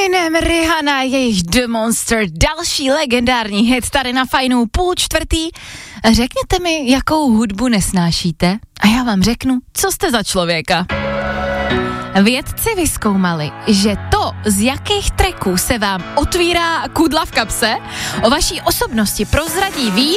Eminem, Rihanna, jejich The Monster, další legendární hit tady na Fajnu 3:30. Řekněte mi, jakou hudbu nesnášíte a já vám řeknu, co jste za člověka. Vědci vyzkoumali, že to, z jakých tracků se vám otvírá kudla v kapse, o vaší osobnosti prozradí víc